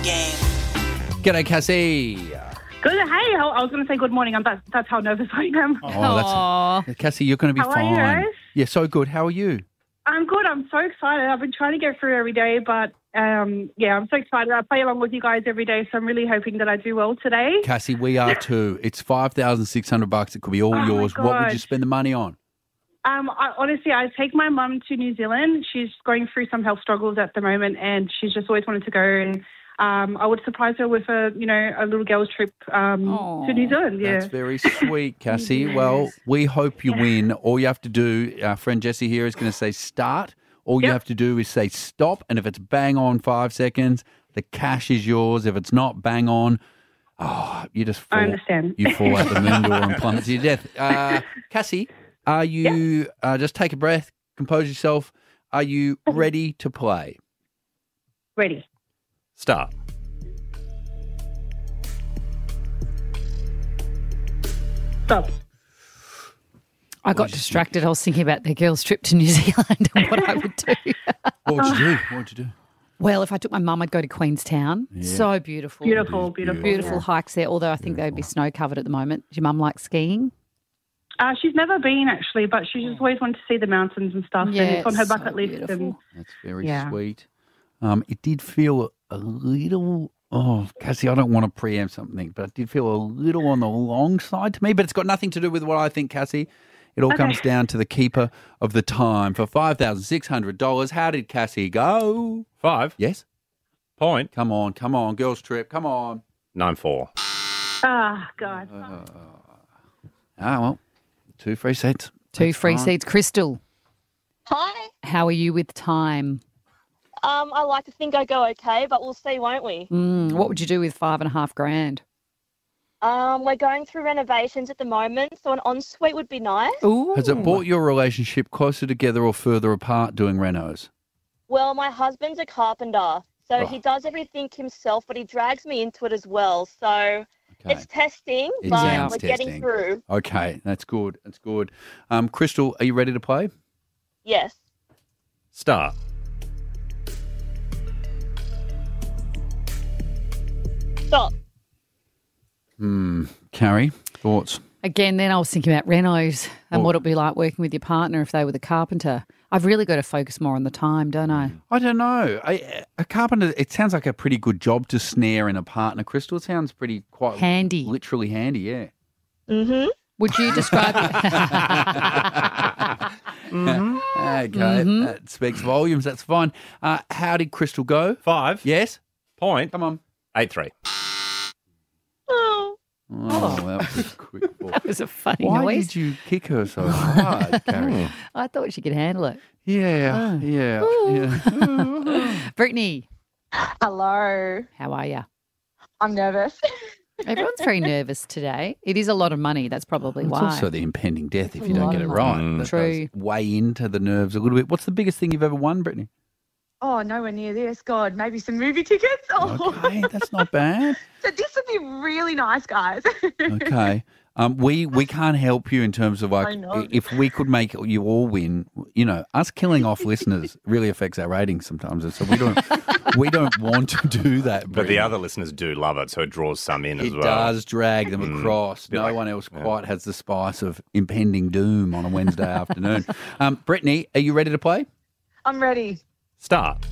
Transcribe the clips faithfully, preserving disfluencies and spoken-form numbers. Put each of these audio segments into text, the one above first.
game. G'day, Cassie. Good. Hey, I was going to say good morning. I'm, that's, that's how nervous I am. Oh, that's Cassie. You're going to be How are fine. you guys? Yeah, so good. How are you? I'm good. I'm so excited. I've been trying to get through every day, but um, yeah, I'm so excited. I play along with you guys every day, so I'm really hoping that I do well today. Cassie, we are too. It's five thousand six hundred bucks. It could be all Oh, my yours. What would you God. spend the money on? Um, I, honestly, I take my mum to New Zealand. She's going through some health struggles at the moment, and she's just always wanted to go. And um, I would surprise her with a, you know, a little girls' trip um, Aw, to New Zealand. Yeah. That's very sweet, Cassie. Well, we hope you win. All you have to do, our friend Jessie here is going to say start. All you Yep. have to do is say stop, and if it's bang on five seconds, the cash is yours. If it's not bang on, oh, you just fall. I understand. You fall out the moon door and plummet to your death. Uh, Cassie, are you, uh, just take a breath, compose yourself. Are you ready to play? Ready. Start. Stop. I got distracted. I was thinking about the girls' trip to New Zealand and what I would do. What would you do? What would you do? Well, if I took my mum, I'd go to Queenstown. So beautiful. Beautiful, beautiful. Beautiful hikes there, although I think they would be snow covered at the moment. Does your mum like skiing? Uh, she's never been, actually, but she just always wanted to see the mountains and stuff. Yeah, and it's on her it's so bucket list. beautiful. And That's very Yeah. sweet. Um, it did feel a little, oh, Cassie, I don't want to preempt something, but it did feel a little on the long side to me, but it's got nothing to do with what I think, Cassie. It all Okay. comes down to the keeper of the time. For five thousand six hundred dollars, how did Cassie go? Five. Yes? Point. Come on, come on, girls trip, come on. Nine four. ah, God. Ah, well, two free seats. Two That's free fine. seats. Crystal, Hi. how are you with time? Um, I like to think I go okay, but we'll see, won't we? Mm, what would you do with five and a half grand? Um, we're going through renovations at the moment, so an ensuite would be nice. Ooh. Has it brought your relationship closer together or further apart doing renos? Well, my husband's a carpenter, so Oh. he does everything himself, but he drags me into it as well. So Okay. it's testing, It but sounds we're testing. getting through. Okay, that's good. That's good. Um, Crystal, are you ready to play? Yes. Start. Stop. Hmm. Carrie, thoughts? Again, then I was thinking about renos and Well- what it'd be like working with your partner if they were the carpenter. I've really got to focus more on the time, don't I? I don't know. I, a carpenter, it sounds like a pretty good job to snare in a partner, Crystal. It sounds pretty quite Handy. literally handy, yeah. Mm-hmm. Would you describe it? Okay, that speaks volumes. That's fine. Uh, how did Crystal go? Five. Yes? Point. Come on. Eight three. Oh. Oh, that was a quick ball. That was a funny Why noise. did you kick her so hard, Carrie? I thought she could handle it. Yeah, yeah, yeah. Brittany, Hello. how are you? I'm nervous. Everyone's very nervous today. It is a lot of money. That's probably It's why. also the impending death if you don't lot get it of right. money. That True. does weigh into the nerves a little bit. What's the biggest thing you've ever won, Brittany? Oh, nowhere near this. God, maybe some movie tickets. Oh, Okay, that's not bad. so this would be really nice, guys. Okay. Um, we, we can't help you in terms of like, I know. if we could make you all win, you know, us killing off listeners really affects our ratings sometimes. And so we don't, we don't want to do that. But Brittany. the other listeners do love it, so it draws some in as It well. does drag them Mm, across. bit No like- one else yeah. quite has the spice of impending doom on a Wednesday afternoon. Um, Brittany, are you ready to play? I'm ready. Start.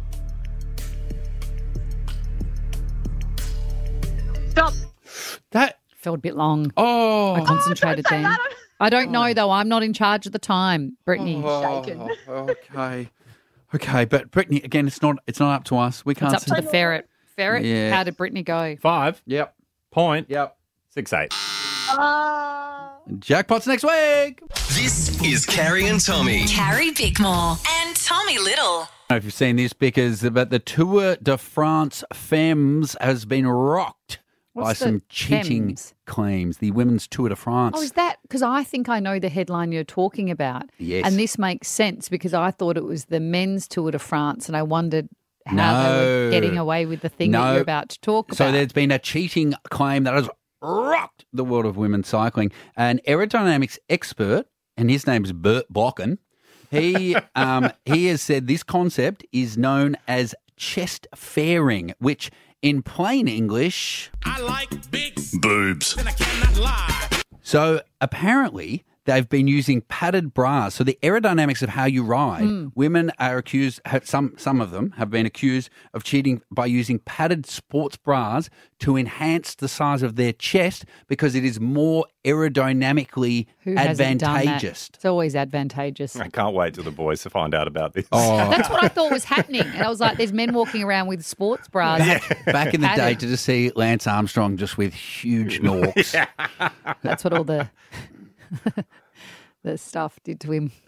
Stop. That, Felt a bit long. oh. I concentrated Don't say then. that. I don't know, though. I'm not in charge of the time, Brittany. Oh, shaken. okay. Okay, but Brittany, again, it's not it's not up to us. We can't It's up to see- the ferret. Ferret, Yeah. how did Brittany go? Five. Yep. Point. Yep. Six eight. Uh, Jackpots next week. This is Carrie and Tommy. Carrie Bickmore and Tommy Little. I don't know if you've seen this because but the Tour de France Femmes has been rocked by What's the some cheating Femmes? claims. The Women's Tour de France. Oh, is that because I think I know the headline you're talking about? Yes. And this makes sense because I thought it was the men's Tour de France and I wondered how they No. were getting away with the thing that No. you're about to talk So about. there's been a cheating claim that has rocked the world of women's cycling. An aerodynamics expert, and his name's Bert Bocken, he um, he has said this concept is known as chest fairing, which in plain English... I like big Boobs. and I cannot lie. So apparently they've been using padded bras. So the aerodynamics of how you ride, Mm. women are accused, have, some some of them have been accused of cheating by using padded sports bras to enhance the size of their chest because it is more aerodynamically Who hasn't done that? advantageous. It's always advantageous. I can't wait till the boys to find out about this. Oh, That's what I thought was happening. And I was like, there's men walking around with sports bras. back in the day, Padded. to just see Lance Armstrong just with huge norks. That's what all the the stuff did to him.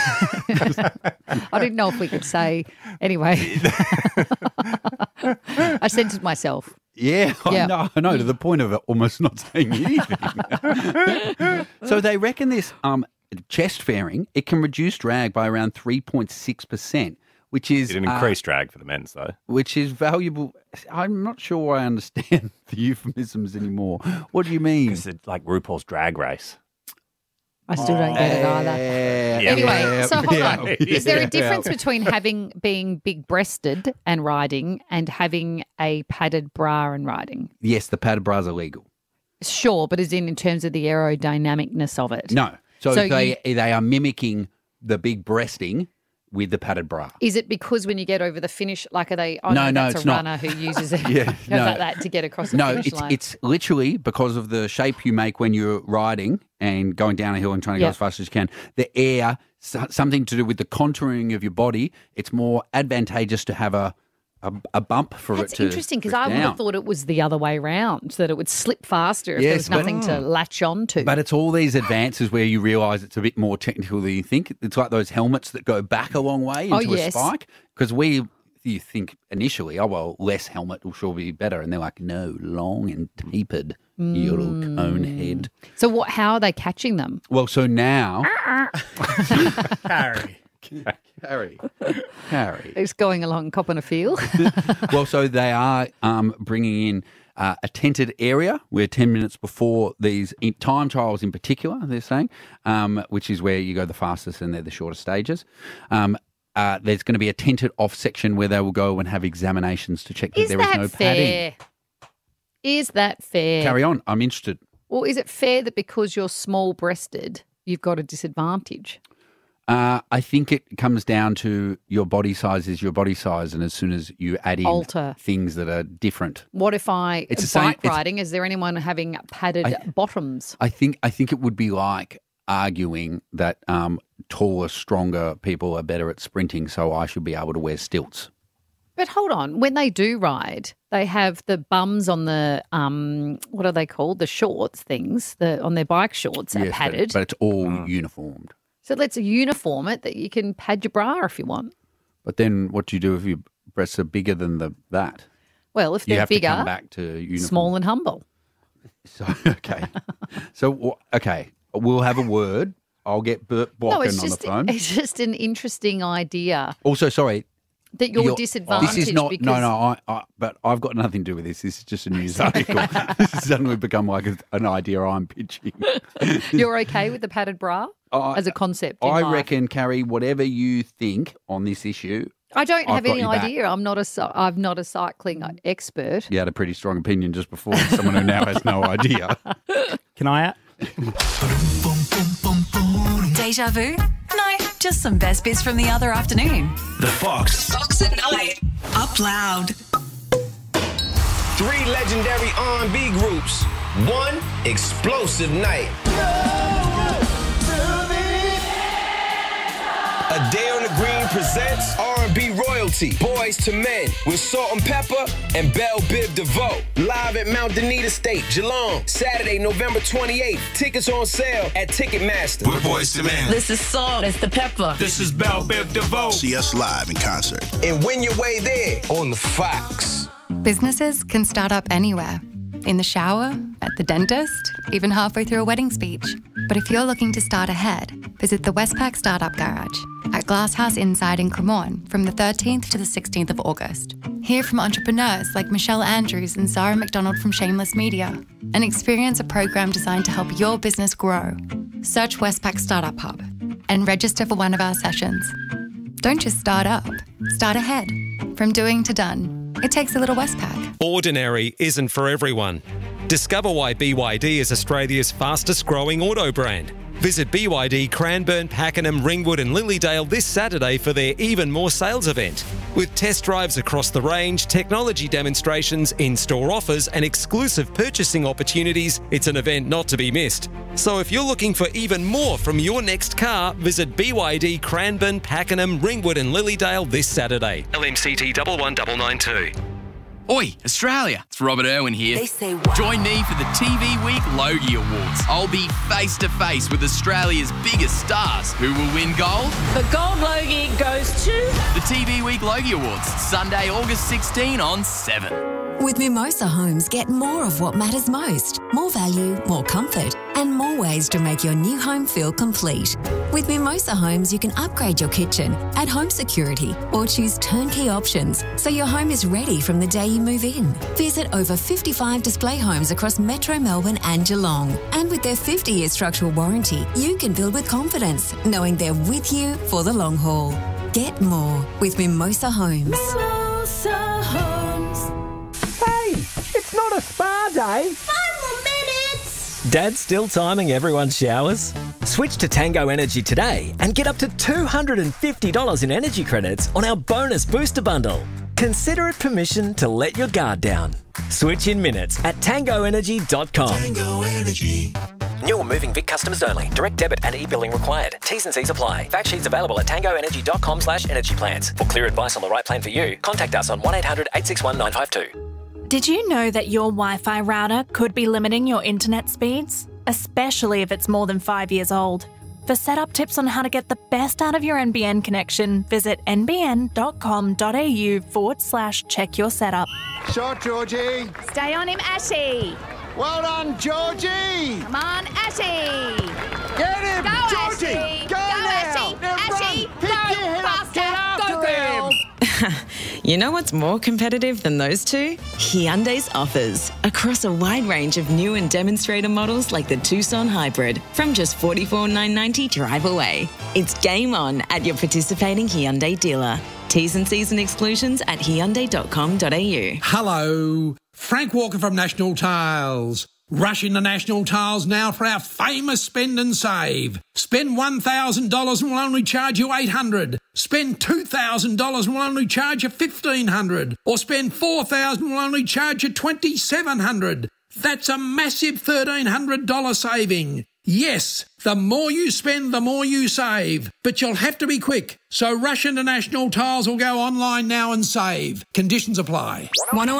I didn't know if we could say. Anyway, I censored myself. Yeah, Yeah. I know, I know, to the point of it almost not saying anything. So they reckon this um, chest fairing, it can reduce drag by around three point six percent, which is It didn't uh, increase drag for the men's, though. which is valuable. I'm not sure I understand the euphemisms anymore. What do you mean? Because it's like RuPaul's Drag Race. I still don't get it either. Yeah, Anyway, yeah, so hold yeah, on. Is there yeah. a difference between having being big breasted and riding and having a padded bra and riding? Yes, the padded bras are legal. Sure, but is in in terms of the aerodynamicness of it? No. So, So they they are mimicking the big breasting with the padded bra. Is it because when you get over the finish, like are they? Oh, No, no, no, that's it's a not. runner who uses it Yeah, goes no. like that to get across the No, finish it's line. it's literally because of the shape you make when you're riding and going down a hill and trying to go Yep. as fast as you can. The air, so- something to do with the contouring of your body. It's more advantageous to have a a, a bump for That's it to. interesting because drift I would down. have thought it was the other way round, that it would slip faster if Yes, there was but- nothing to latch on to. But it's all these advances where you realise it's a bit more technical than you think. It's like those helmets that go back a long way into Oh, a yes. spike. Because we, you think initially, oh, well, less helmet will sure be better. And they're like, no, long and tapered, you little Mm. cone head. So what? How are they catching them? Well, so now. Harry. Harry. Harry. It's going along copping a feel. Well, so they are um, bringing in uh, a tented area where ten minutes before these in time trials in particular, they're saying, um, which is where you go the fastest and they're the shortest stages. Um, uh, there's going to be a tented off section where they will go and have examinations to check that Is there that is no padding. fair? Is that fair? Carry on. I'm interested. Or is it fair that because you're small breasted, you've got a disadvantage? Uh, I think it comes down to your body size is your body size, and as soon as you add in Alter. things that are different, What if I It's the same- bike it's- riding? Is there anyone having padded I- bottoms? I think I think it would be like arguing that um, taller, stronger people are better at sprinting, so I should be able to wear stilts. But hold on, when they do ride, they have the bums on the um, what are they called? The shorts things, the on their bike shorts are Yes, but- padded. but, it's all uniformed. So let's uniform it that you can pad your bra if you want. But then, what do you do if your breasts are bigger than the that? Well, if You they're have to bigger, come back to uniform. small and humble. So okay, so wh- okay, we'll have a word. I'll get Bert Blocken No, it's on just the phone. it's just an interesting idea Also, sorry, that you're, You're- disadvantaged. This is not because no no. I, I but I've got nothing to do with this. This is just a news article. This has suddenly become like a, an idea I'm pitching. You're okay with the padded bra I- as a concept. In I life? reckon, Carrie, whatever you think on this issue, I don't I've have got any your back. idea. I'm not a cy- I'm not a cycling expert. you had a pretty strong opinion just before. Someone who now has no idea. Can I? Deja vu? No, just some best bits from the other afternoon. The Fox. Fox at night. Up loud. Three legendary R and B groups. One explosive night. A Day on the Green presents R and B royalty. Boys to Men with Salt and Pepper and Belle Biv DeVoe. Live at Mount Denita State, Geelong. Saturday, November twenty-eighth. Tickets on sale at Ticketmaster. We're Boys to Men. This is Salt. It's the Pepper. This is Belle Biv DeVoe. See us live in concert. And win your way there on the Fox. Businesses can start up anywhere. In the shower, at the dentist, even halfway through a wedding speech. But if you're looking to start ahead, visit the Westpac Startup Garage at Glasshouse Inside in Cremorne from the thirteenth to the sixteenth of August. Hear from entrepreneurs like Michelle Andrews and Zara McDonald from Shameless Media and experience a program designed to help your business grow. Search Westpac Startup Hub and register for one of our sessions. Don't just start up, start ahead. From doing to done, it takes a little Westpac. Ordinary isn't for everyone. Discover why B Y D is Australia's fastest growing auto brand. Visit B Y D Cranbourne, Pakenham, Ringwood and Lilydale this Saturday for their Even More sales event. With test drives across the range, technology demonstrations, in-store offers and exclusive purchasing opportunities, it's an event not to be missed. So if you're looking for even more from your next car, visit B Y D Cranbourne, Pakenham, Ringwood and Lilydale this Saturday. L M C T one one nine nine two. Oi, Australia, it's Robert Irwin here. They say what? Join me for the T V Week Logie Awards. I'll be face to face with Australia's biggest stars. Who will win gold? The gold Logie goes to... The T V Week Logie Awards, Sunday, August sixteenth on seven. With Mimosa Homes, get more of what matters most. More value, more comfort, and more ways to make your new home feel complete. With Mimosa Homes, you can upgrade your kitchen, add home security, or choose turnkey options so your home is ready from the day you move in. Visit over fifty-five display homes across Metro Melbourne and Geelong. And with their fifty-year structural warranty, you can build with confidence, knowing they're with you for the long haul. Get more with Mimosa Homes. Mimosa Homes. Hey, it's not a spa day. Five more minutes. Dad's still timing everyone's showers? Switch to Tango Energy today and get up to two hundred fifty dollars in energy credits on our bonus booster bundle. Consider it permission to let your guard down. Switch in minutes at tango energy dot com. Tango Energy. New or moving Vic customers only. Direct debit and e-billing required. T's and C's apply. Fact sheets available at tango energy dot com slash energy plans. For clear advice on the right plan for you, contact us on one eight hundred eight six one nine five two. Did you know that your Wi-Fi router could be limiting your internet speeds? Especially if it's more than five years old. For setup tips on how to get the best out of your N B N connection, visit n b n dot com dot a u forward slash check your setup. Shot, Georgie. Stay on him, Ashy. Well done, Georgie. Come on, Ashy. Get him, Go, Georgie. Ashy. Go, Go, now. Ashy. Now Ashy, run. go Pick your head up. faster. Get after Go, girl. him. You know what's more competitive than those two? Hyundai's offers. Across a wide range of new and demonstrator models like the Tucson Hybrid from just forty-four thousand nine hundred ninety dollars drive away. It's game on at your participating Hyundai dealer. T's and C's and exclusions at hyundai dot com dot a u. Hello, Frank Walker from National Tiles. Rush into National Tiles now for our famous spend and save. Spend one thousand dollars and we'll only charge you eight hundred dollars. Spend two thousand dollars and we'll only charge you fifteen hundred dollars. Or spend four thousand dollars and we'll only charge you twenty-seven hundred dollars. That's a massive thirteen hundred dollars saving. Yes, the more you spend, the more you save. But you'll have to be quick. So rush into National Tiles or go online now and save. Conditions apply.